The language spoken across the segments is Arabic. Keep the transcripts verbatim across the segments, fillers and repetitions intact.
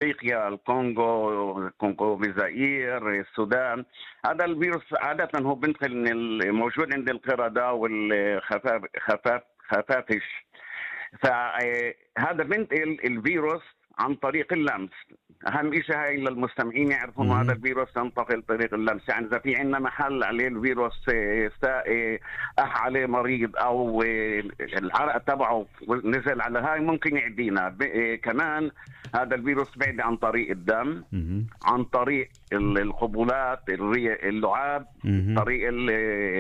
افريقيا، الكونغو، كونغو بزائر، السودان. هذا الفيروس عادة هو بينتقل من ال- موجود عند القردة والخفاف خفاف خفافش. فهذا بينتقل الفيروس عن طريق اللمس. اهم شيء هاي للمستمعين يعرفوا انه هذا مهم. الفيروس ينتقل طريق اللمس. يعني اذا في عندنا محل عليه الفيروس، آه، سا- آه، اح عليه مريض او آه، العرق تبعه نزل على هاي ممكن يعدينا. ب- آه، كمان هذا الفيروس بيعدي عن طريق الدم، مهم. عن طريق ال- القبلات، الري- اللعاب، مهم. طريق ال-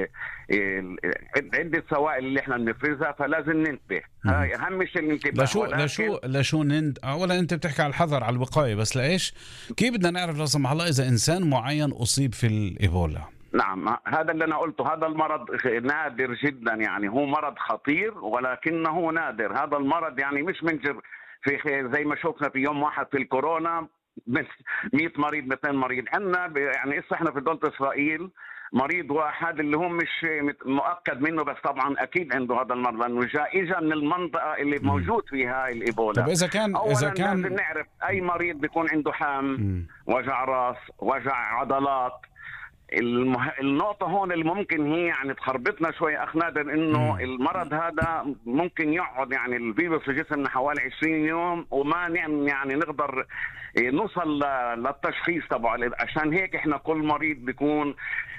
ال- عدة سوائل اللي احنا بنفرزها. فلازم ننتبه، هاي اهم شيء الانتباه. لشو ولكن لشو لشو نند اولا انت بتحكي على الحذر، على الوقايه، بس لايش؟ كيف بدنا نعرف لا سمح الله اذا انسان معين اصيب في الايبولا؟ نعم، هذا اللي أنا قلته. هذا المرض نادر جدا، يعني هو مرض خطير ولكنه نادر. هذا المرض يعني مش منجر في خير زي ما شفنا في يوم واحد في الكورونا بس مئة مريض مئتين مريض. عندنا ب- يعني إسا احنا في دولة إسرائيل مريض واحد اللي هو مش مت- مؤكد منه، بس طبعا أكيد عنده هذا المرض لأنه جاء إجا من المنطقة اللي مم. موجود فيها الإيبولا. طب اذا كان اذا أولا كان لازم نعرف أي مريض بيكون عنده حام، مم. وجع راس، وجع عضلات. المه... النقطة هون اللي ممكن هي يعني تخربطنا شوي أخ نادر، إنه مم. المرض هذا ممكن يقعد يعني الفيروس في جسمنا حوالي عشرين يوم وما نعم يعني نقدر نوصل ل- للتشخيص تبعه. عشان هيك إحنا كل مريض بيكون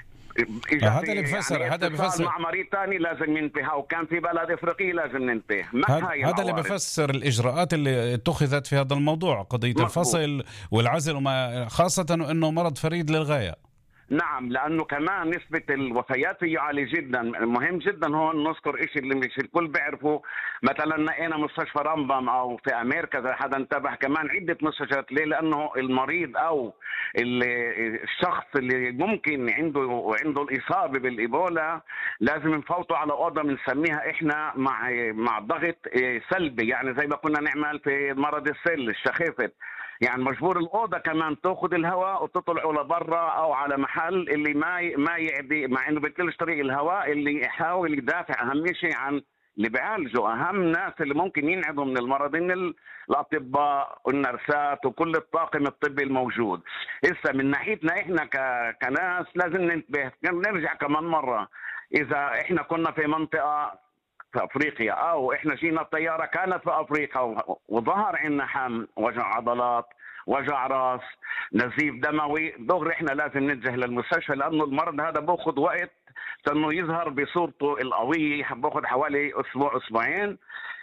إجا هذا في اللي بفسر يعني هذا اتصال بفسر مع مريض ثاني لازم ننتهي، وكان في بلد إفريقي لازم ننتهي مع هذا هاي هذا اللي العوارض. بفسر الاجراءات اللي اتخذت في هذا الموضوع، قضيه مظبوط. الفصل والعزل، وما خاصه انه مرض فريد للغايه. نعم، لأنه كمان نسبة الوفيات فيه عالية جدا. مهم جدا هون نذكر إشي اللي مش الكل بيعرفه. مثلا لقينا مستشفى رامبام أو في أمريكا إذا حدا انتبه كمان عدة مستشفيات. ليه؟ لأنه المريض أو ال- الشخص اللي ممكن عنده عنده الإصابة بالإيبولا لازم نفوته على أوضة بنسميها إحنا مع مع ضغط إيه، سلبي، يعني زي ما كنا نعمل في مرض السل الشخيفة. يعني مجبور الأوضة كمان تأخذ الهواء وتطلعوا لبرا أو على محل اللي ما ي- ما يعدي، مع إنه بكلش طريق الهواء اللي يحاول يدافع أهم شيء عن اللي بيعالجوا. أهم ناس اللي ممكن ينعدوا من المرض إن ال- الأطباء والنرسات وكل الطاقم الطبي الموجود. إسا من ناحيتنا إحنا ك- كناس لازم ننتبه. نرجع كمان مرة، إذا إحنا كنا في منطقة في افريقيا او احنا جينا الطياره كانت في افريقيا و- وظهر عندنا حم، وجع عضلات، وجع راس، نزيف دموي، دغري احنا لازم نتجه للمستشفى، لانه المرض هذا باخذ وقت انه يظهر بصورته القويه، باخذ حوالي اسبوع اسبوعين.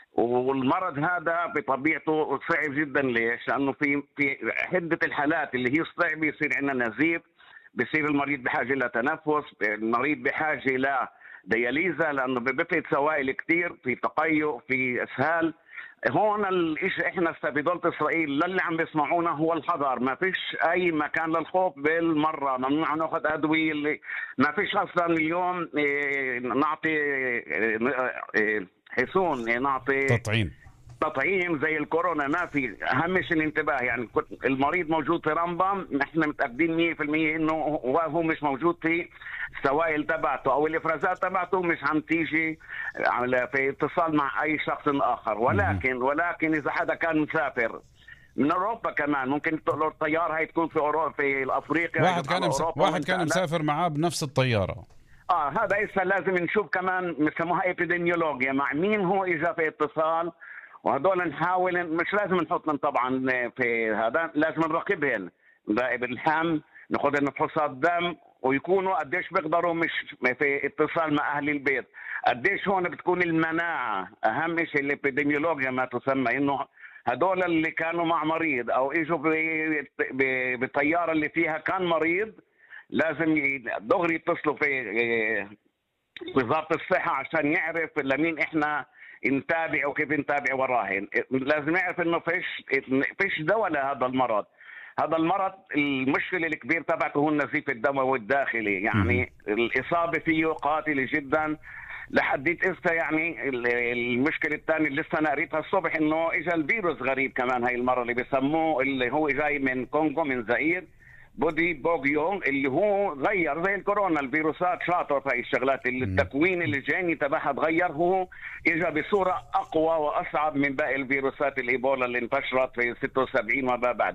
والمرض هذا بطبيعته صعب جدا. ليش؟ لانه في في عده الحالات اللي هي صعبه يصير عندنا نزيف، بصير المريض بحاجه لتنفس، المريض بحاجه ل دياليزا لانه بفقد سوائل كثير، في تقيؤ، في اسهال. هون الشيء احنا في دولة اسرائيل للي عم بيسمعونا هو الحذر. ما فيش اي مكان للخوف بالمره. ممنوع ناخذ ادويه اللي ما فيش اصلا اليوم. إيه، نعطي إيه، إيه، حصون، إيه، نعطي تطعيم. تطعيم زي الكورونا. ما في. اهم شيء الانتباه. يعني كنت المريض موجود في رمبام، احنا متاكدين مية بالمية انه هو هو مش موجود في السوائل تبعته او الافرازات تبعته مش عم تيجي على- في اتصال مع اي شخص اخر. ولكن ولكن اذا حدا كان مسافر من اوروبا كمان ممكن تقول الطياره هي تكون في اوروبا في افريقيا، واحد يطلع كان مس... أوروبا واحد وانت كان لا. مسافر معاه بنفس الطياره. اه هذا هسه لازم نشوف كمان بسموها ابيديميولوجيا مع مين هو اجى في اتصال. وهدول نحاول مش لازم نحطهم طبعا في هذا، لازم نراقبهم، نراقب الحم، ناخذ لهم فحوصات دم، ويكونوا قديش بيقدروا مش في اتصال مع اهل البيت. قديش هون بتكون المناعه. اهم شيء الابيديميولوجيا ما تسمى، انه هدول اللي كانوا مع مريض او اجوا ب- ب- بطياره اللي فيها كان مريض لازم ي- دغري يتصلوا في وزارة الصحة عشان يعرف لمين احنا نتابع وكيف نتابع وراهن. لازم يعرف انه فيش فيش دواء لهذا المرض. هذا المرض المشكلة الكبير تبعته هو النزيف الدموي الداخلي، يعني الإصابة فيه قاتلة جدا. لحديت اسا يعني ال- المشكلة الثانية اللي لسه انا قريتها الصبح انه اجى الفيروس غريب كمان هاي المرة اللي بيسموه اللي هو جاي من كونغو من زئير، بودي بوغيون، اللي هو غير زي الكورونا. الفيروسات شاطر في هاي الشغلات اللي التكوين اللي جاني تبعها تغير. هو اجى بصورة اقوى واصعب من باقي الفيروسات الايبولا اللي انتشرت في ستة وسبعين وما بعدها.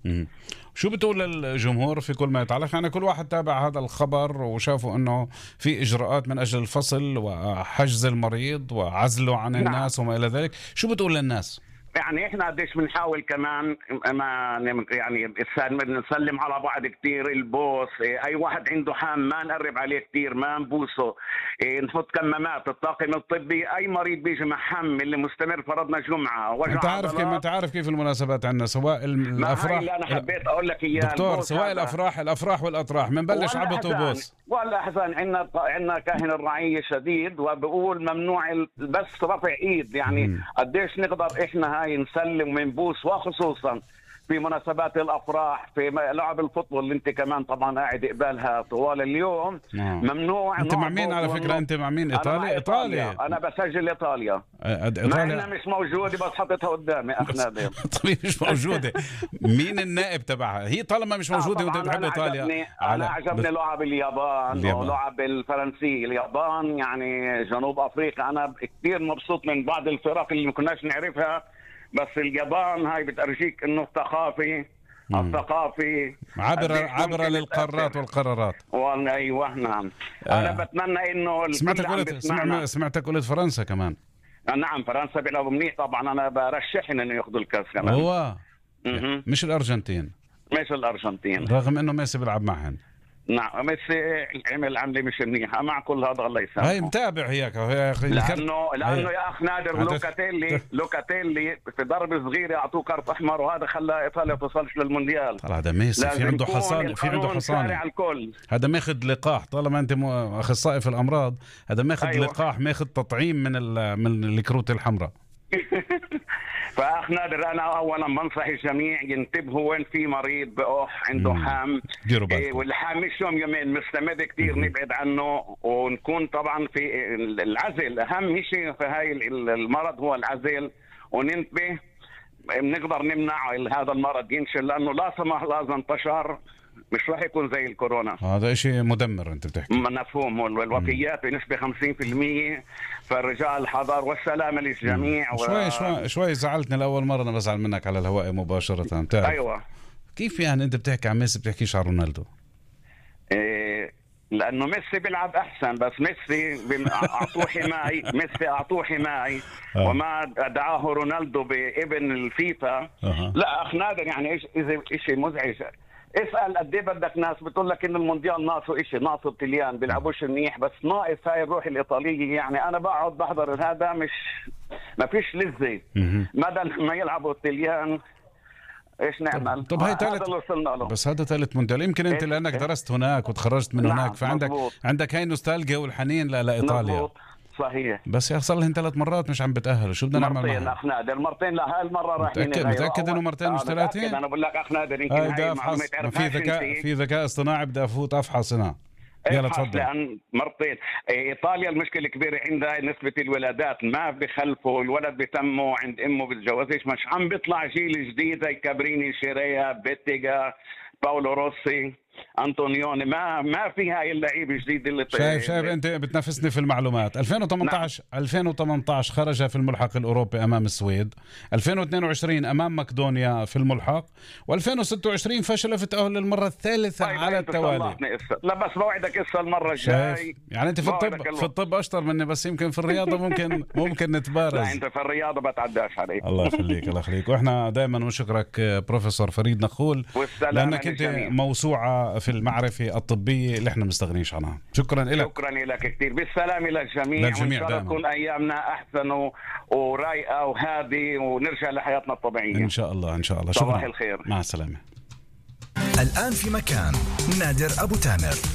مم. شو بتقول للجمهور في كل ما يتعلق؟ يعني كل واحد تابع هذا الخبر وشافوا أنه في إجراءات من أجل الفصل وحجز المريض وعزله عن الناس نعم. وما إلى ذلك. شو بتقول للناس؟ يعني احنا قديش بنحاول كمان ما يعني نسلم على بعض كتير، البوس اي واحد عنده حام ما نقرب عليه كتير، ما نبوسه، نحط كمامات، الطاقم الطبي اي مريض بيجي مع حم اللي مستمر فرضنا جمعه انت عارف كيف انت عارف كيف المناسبات عندنا سواء الافراح اللي انا حبيت اقول لك اياه دكتور سواء الافراح الافراح والاطراح بنبلش عبط وبوس ولا احزان. عندنا عندنا كاهن الرعيه شديد وبقول ممنوع بس رفع ايد، يعني قديش نقدر احنا هاي نسلم ونبوس، وخصوصا في مناسبات الافراح، في لعب الفوتبول اللي انت كمان طبعا قاعد قبالها طوال اليوم آه. ممنوع. انت مع مين على فكره؟ انت مع مين؟ ايطاليا؟ ايطاليا انا بسجل ايطاليا. ايطاليا مع مش موجوده بس حطيتها قدامي اخنا طبيعي مش موجوده. مين النائب تبعها؟ هي طالما مش موجوده وانت بتحب ايطاليا. انا على... عجبني بس... لعب اليابان, اليابان. ولعب الفرنسي. اليابان يعني جنوب افريقيا انا كثير مبسوط من بعض الفرق اللي ما كناش نعرفها، بس اليابان هاي بترجيك انه الثقافي الثقافي عبر عبر للقارات والقرارات. والله ايوه نعم. آه. انا بتمنى انه سمعتك قلت سمع سمعتك قلت فرنسا كمان. نعم فرنسا بيلعبوا منيح طبعا، انا برشحهم انه ياخذوا الكاس كمان. هو م- مش الارجنتين مش الارجنتين رغم انه ميسي بيلعب معهم. نعم ميسي عمل عملي مش منيحه مع كل هذا الله يسامحه. هي متابع هيك لانه لانه يا اخ نادر لوكاتيلي لوكاتيلي في ضربه صغيره اعطوه كارت احمر وهذا خلى ايطاليا توصلش للمونديال. هذا ميسي في عنده حصانه في عنده حصانه هذا ماخذ لقاح طالما انت اخصائي في الامراض. هذا ماخذ أيوة. لقاح ماخذ تطعيم من من الكروت الحمراء. فأخ نادر أنا أولا بنصح الجميع ينتبهوا وين في مريض بأوح عنده حام إيه، والحام مش يوم يومين مستمر كتير نبعد عنه، ونكون طبعا في العزل. أهم شيء في هاي المرض هو العزل، وننتبه بنقدر نمنع هذا المرض ينشل، لأنه لا سمح الله إذا انتشر مش راح يكون زي الكورونا. هذا شيء مدمر انت بتحكي. مفهوم. والوفيات بنسبة خمسين بالمية، فالرجال الحذر والسلامة للجميع. شوي و... شوي شوي زعلتني لأول مرة أنا بزعل منك على الهواء مباشرة. بتعرف أيوة كيف يعني أنت بتحكي عن ميسي بتحكيش عن رونالدو؟ إيه لأنه ميسي بيلعب أحسن، بس ميسي أعطوه حماية ميسي أعطوه حماية آه. وما دعاه رونالدو بابن الفيفا. آه. لا أخ نادر يعني إيش إذا إشي مزعج. اسأل قد ايه بدك ناس بتقول لك إن المونديال ناقصه إشي، ناقصه الطليان بيلعبوش منيح، بس ناقص هاي الروح الإيطالية. يعني أنا بقعد بحضر هذا مش ما فيش لذة بدل ما يلعبوا الطليان. ايش نعمل؟ طب هاي ثالث بس هذا ثالث مونديال. يمكن انت لانك درست هناك وتخرجت من هناك فعندك مزبوط. عندك هاي نوستالجيا والحنين لايطاليا. مزبوط. صحيح. بس يا صار لهم ثلاث مرات مش عم بتاهلوا، شو بدنا نعمل معهم؟ مرتين اخ نادر مرتين. لا هاي المره رايحين. متاكد متاكد انه مرتين مش ثلاثين؟ انا بقول لك اخ نادر يمكن هاي افحص. في ذكاء في ذكاء اصطناعي بدي افوت افحص هنا. يلا تفضل. لأن مرتين إيطاليا المشكلة الكبيرة عندها نسبة الولادات، ما بخلفوا الولد بتمه عند أمه بالجوازيش، مش عم بيطلع جيل جديد زي كابريني شيريا بيتيجا باولو روسي أنطونيوني. ما ما في هاي اللعيبة الجديدة اللي شايف شايف أنت بتنافسني في المعلومات. ألفين وثمانية عشر نعم. ألفين وثمانية عشر خرج في الملحق الأوروبي أمام السويد، ألفين واثنين وعشرين أمام مقدونيا في الملحق، وألفين وستة وعشرين فشل في التأهل للمرة الثالثة طيب على التوالي. لا بس بوعدك إسا المرة الجاي. يعني أنت في الطب في الطب أشطر مني، بس يمكن في الرياضة ممكن ممكن نتبارز. لا أنت في الرياضة بتعداش عليك. الله يخليك الله يخليك. وإحنا دائما نشكرك بروفيسور فريد نخول لأنك أنت موسوعة في المعرفة الطبية اللي احنا مستغنيش عنها. شكرا لك. شكرا لك كثير. بالسلامة للجميع. للجميع وإن شاء الله تكون أيامنا أحسن ورايقة وهادي ونرجع لحياتنا الطبيعية إن شاء الله إن شاء الله. صباح الخير. مع السلامة. الآن في مكان نادر أبو تامر.